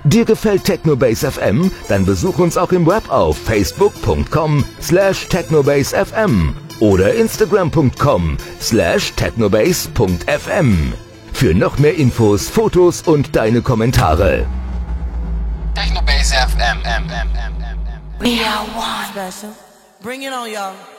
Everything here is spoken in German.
Dir gefällt Technobase FM? Dann besuch uns auch im Web auf facebook.com/technobasefm oder instagram.com/technobase.fm. Für noch mehr Infos, Fotos und deine Kommentare. Technobase FM. We are one. Special. Bring it on, y'all.